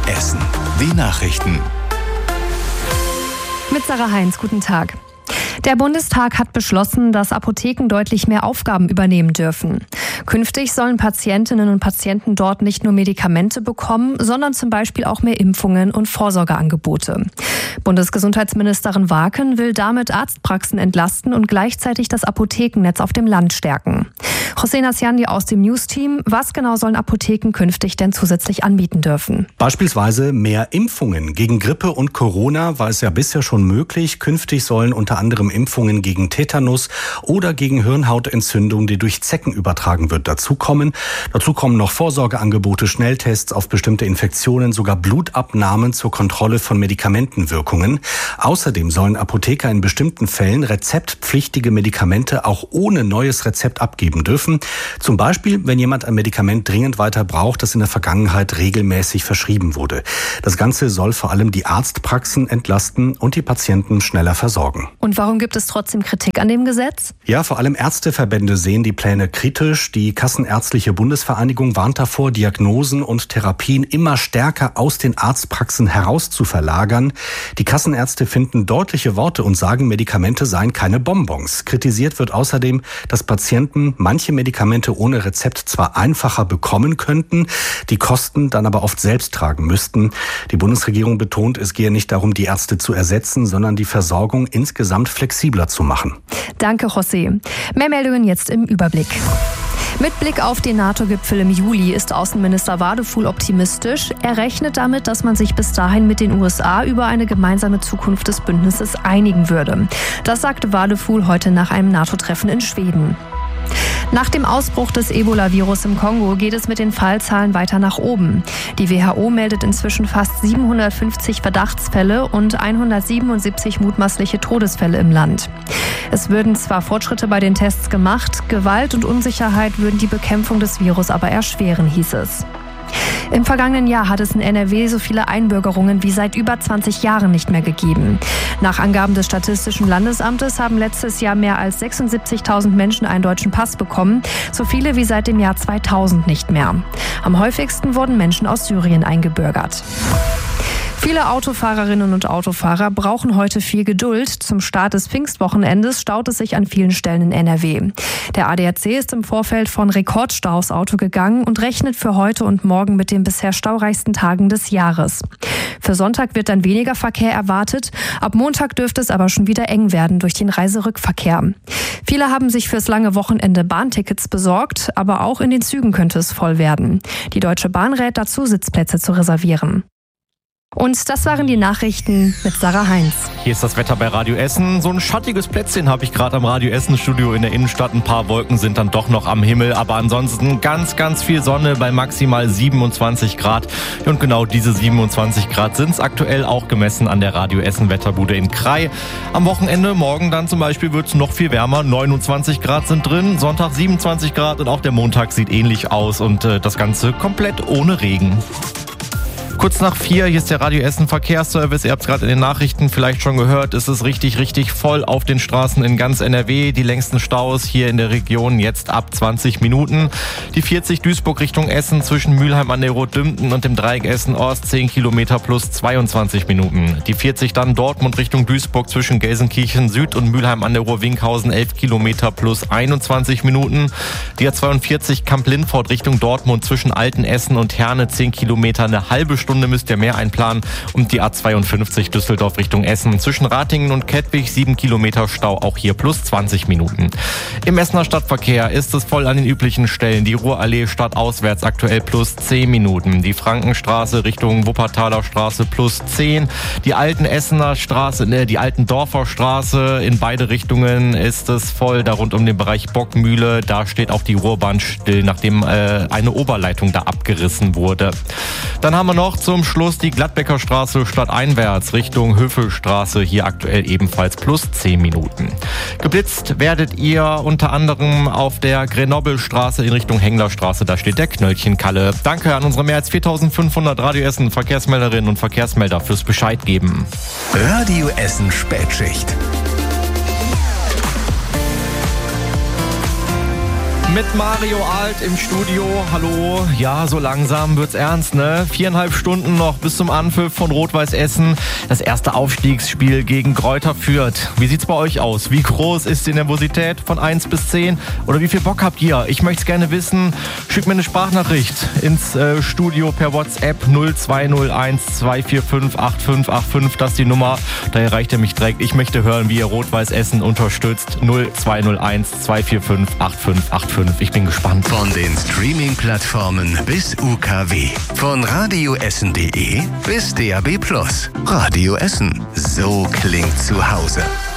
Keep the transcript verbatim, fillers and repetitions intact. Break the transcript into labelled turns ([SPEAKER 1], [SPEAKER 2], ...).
[SPEAKER 1] Essen. Die Nachrichten.
[SPEAKER 2] Mit Sarah Heinz, guten Tag. Der Bundestag hat beschlossen, dass Apotheken deutlich mehr Aufgaben übernehmen dürfen. Künftig sollen Patientinnen und Patienten dort nicht nur Medikamente bekommen, sondern zum Beispiel auch mehr Impfungen und Vorsorgeangebote. Bundesgesundheitsministerin Waaken will damit Arztpraxen entlasten und gleichzeitig das Apothekennetz auf dem Land stärken. José Nasciandi aus dem News-Team. Was genau sollen Apotheken künftig denn zusätzlich anbieten dürfen?
[SPEAKER 3] Beispielsweise mehr Impfungen. Gegen Grippe und Corona war es ja bisher schon möglich. Künftig sollen unter anderem Impfungen gegen Tetanus oder gegen Hirnhautentzündung, die durch Zecken übertragen wird, dazukommen. Dazu kommen noch Vorsorgeangebote, Schnelltests auf bestimmte Infektionen, sogar Blutabnahmen zur Kontrolle von Medikamentenwirkungen. Außerdem sollen Apotheker in bestimmten Fällen rezeptpflichtige Medikamente auch ohne neues Rezept abgeben dürfen. Zum Beispiel, wenn jemand ein Medikament dringend weiter braucht, das in der Vergangenheit regelmäßig verschrieben wurde. Das Ganze soll vor allem die Arztpraxen entlasten und die Patienten schneller versorgen.
[SPEAKER 2] Und warum gibt es trotzdem Kritik an dem Gesetz?
[SPEAKER 3] Ja, vor allem Ärzteverbände sehen die Pläne kritisch. Die Kassenärztliche Bundesvereinigung warnt davor, Diagnosen und Therapien immer stärker aus den Arztpraxen heraus zu verlagern. Die Kassenärzte finden deutliche Worte und sagen, Medikamente seien keine Bonbons. Kritisiert wird außerdem, dass Patienten manche Medikamente ohne Rezept zwar einfacher bekommen könnten, die Kosten dann aber oft selbst tragen müssten. Die Bundesregierung betont, es gehe nicht darum, die Ärzte zu ersetzen, sondern die Versorgung insgesamt flexibler zu machen.
[SPEAKER 2] Danke, José. Mehr Meldungen jetzt im Überblick. Mit Blick auf den NATO-Gipfel im Juli ist Außenminister Wadefuhl optimistisch. Er rechnet damit, dass man sich bis dahin mit den U S A über eine gemeinsame Zukunft des Bündnisses einigen würde. Das sagte Wadefuhl heute nach einem NATO-Treffen in Schweden. Nach dem Ausbruch des Ebola-Virus im Kongo geht es mit den Fallzahlen weiter nach oben. Die W H O meldet inzwischen fast siebenhundertfünfzig Verdachtsfälle und hundertsiebenundsiebzig mutmaßliche Todesfälle im Land. Es würden zwar Fortschritte bei den Tests gemacht, Gewalt und Unsicherheit würden die Bekämpfung des Virus aber erschweren, hieß es. Im vergangenen Jahr hat es in N R W so viele Einbürgerungen wie seit über zwanzig Jahren nicht mehr gegeben. Nach Angaben des Statistischen Landesamtes haben letztes Jahr mehr als sechsundsiebzigtausend Menschen einen deutschen Pass bekommen, so viele wie seit dem Jahr zweitausend nicht mehr. Am häufigsten wurden Menschen aus Syrien eingebürgert. Viele Autofahrerinnen und Autofahrer brauchen heute viel Geduld. Zum Start des Pfingstwochenendes staut es sich an vielen Stellen in N R W. Der A D A C ist im Vorfeld von Rekordstaus Auto gegangen und rechnet für heute und morgen mit den bisher staureichsten Tagen des Jahres. Für Sonntag wird dann weniger Verkehr erwartet. Ab Montag dürfte es aber schon wieder eng werden durch den Reiserückverkehr. Viele haben sich fürs lange Wochenende Bahntickets besorgt, aber auch in den Zügen könnte es voll werden. Die Deutsche Bahn rät dazu, Sitzplätze zu reservieren. Und das waren die Nachrichten mit Sarah Heinz.
[SPEAKER 4] Hier ist das Wetter bei Radio Essen. So ein schattiges Plätzchen habe ich gerade am Radio Essen Studio in der Innenstadt. Ein paar Wolken sind dann doch noch am Himmel, aber ansonsten ganz, ganz viel Sonne bei maximal siebenundzwanzig Grad. Und genau diese siebenundzwanzig Grad sind es aktuell auch gemessen an der Radio Essen Wetterbude in Krai. Am Wochenende, morgen dann zum Beispiel, wird es noch viel wärmer. neunundzwanzig Grad sind drin, Sonntag siebenundzwanzig Grad und auch der Montag sieht ähnlich aus und äh, das Ganze komplett ohne Regen. Kurz nach vier, hier ist der Radio Essen Verkehrsservice. Ihr habt es gerade in den Nachrichten vielleicht schon gehört. Es ist richtig, richtig voll auf den Straßen in ganz N R W. Die längsten Staus hier in der Region jetzt ab zwanzig Minuten. Die vierzig Duisburg Richtung Essen zwischen Mülheim an der Rot-Dümpen und dem Dreieck Essen-Ost zehn Kilometer plus zweiundzwanzig Minuten. Die vierzig dann Dortmund Richtung Duisburg zwischen Gelsenkirchen Süd und Mülheim an der Ruhr-Winkhausen elf Kilometer plus einundzwanzig Minuten. Die A zweiundvierzig Kamp-Lindfort Richtung Dortmund zwischen Altenessen und Herne zehn Kilometer, eine halbe Stunde müsst ihr mehr einplanen. Und die A zweiundfünfzig Düsseldorf Richtung Essen zwischen Ratingen und Kettwig sieben Kilometer Stau, auch hier plus zwanzig Minuten. Im Essener Stadtverkehr ist es voll an den üblichen Stellen. Die Ruhrallee stadtauswärts aktuell plus zehn Minuten. Die Frankenstraße Richtung Wuppertaler Straße plus zehn. Die alten Essener Straße, ne, die alten Dorfer Straße in beide Richtungen ist es voll. Da rund um den Bereich Bockmühle, da steht auch die Ruhrbahn still, nachdem äh, eine Oberleitung da abgerissen wurde. Dann haben wir noch zum Schluss die Gladbecker Straße stadteinwärts Richtung Höfelstraße, hier aktuell ebenfalls plus zehn Minuten. Geblitzt werdet ihr unter anderem auf der Grenoble-Straße in Richtung Henglerstraße, da steht der Knöllchenkalle. Danke an unsere mehr als viertausendfünfhundert Radio Essen Verkehrsmelderinnen und Verkehrsmelder fürs Bescheid geben.
[SPEAKER 1] Radio Essen Spätschicht.
[SPEAKER 4] Mit Mario Alt im Studio. Hallo. Ja, so langsam wird's ernst, ne? Viereinhalb Stunden noch bis zum Anpfiff von Rot-Weiß Essen. Das erste Aufstiegsspiel gegen Greuther Fürth. Wie sieht's bei euch aus? Wie groß ist die Nervosität von eins bis zehn? Oder wie viel Bock habt ihr? Ich möchte es gerne wissen. Schickt mir eine Sprachnachricht ins äh, Studio per WhatsApp null zwei null eins zwei vier fünf acht fünf acht fünf. Das ist die Nummer. Da erreicht ihr mich direkt. Ich möchte hören, wie ihr Rot-Weiß Essen unterstützt. null zwei null eins zwei vier fünf acht fünf acht fünf. Ich bin gespannt.
[SPEAKER 1] Von den Streaming-Plattformen bis U K W. Von radioessen punkt de bis D A B plus. Radio Essen. So klingt zu Hause.